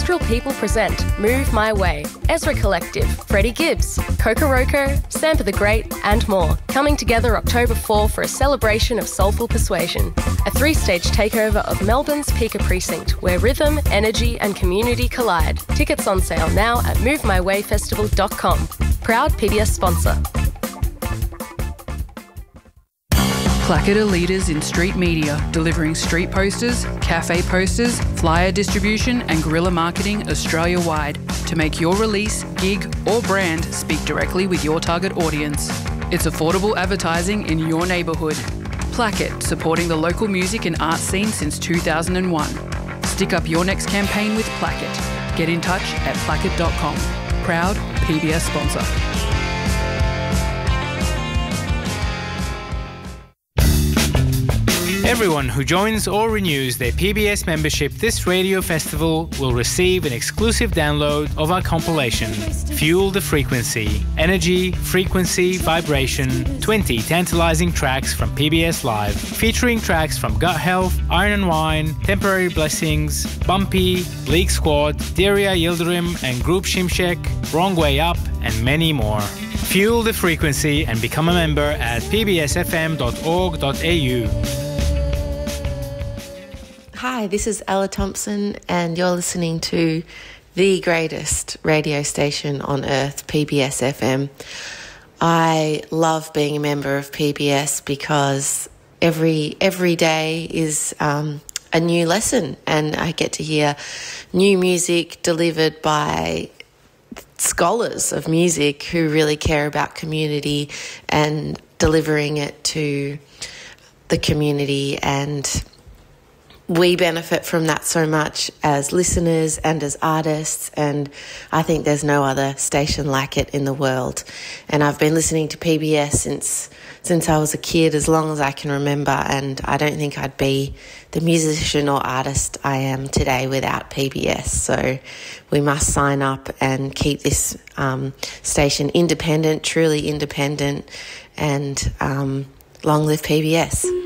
Ancestral People present Move My Way, Ezra Collective, Freddie Gibbs, Kokoroko, Sampa the Great and more, coming together October 4 for a celebration of soulful persuasion. A 3-stage takeover of Melbourne's Pika Precinct, where rhythm, energy and community collide. Tickets on sale now at movemywayfestival.com. Proud PBS sponsor. Placket are leaders in street media, delivering street posters, cafe posters, flyer distribution and guerrilla marketing Australia-wide to make your release, gig or brand speak directly with your target audience. It's affordable advertising in your neighbourhood. Placket, supporting the local music and art scene since 2001. Stick up your next campaign with Placket. Get in touch at placket.com. Proud PBS sponsor. Everyone who joins or renews their PBS membership this radio festival will receive an exclusive download of our compilation, Fuel the Frequency, Energy, Frequency, Vibration, 20 tantalizing tracks from PBS Live, featuring tracks from Gut Health, Iron and Wine, Temporary Blessings, Bumpy, Bleak Squad, Daria Yildirim and Group Shimshek, Wrong Way Up, and many more. Fuel the Frequency and become a member at pbsfm.org.au. Hi, this is Ella Thompson and you're listening to the greatest radio station on earth, PBS FM. I love being a member of PBS because every day is a new lesson and I get to hear new music delivered by scholars of music who really care about community and delivering it to the community, and we benefit from that so much as listeners and as artists, and I think there's no other station like it in the world. And I've been listening to PBS since I was a kid, as long as I can remember, and I don't think I'd be the musician or artist I am today without PBS. So we must sign up and keep this station independent, truly independent, and long live PBS.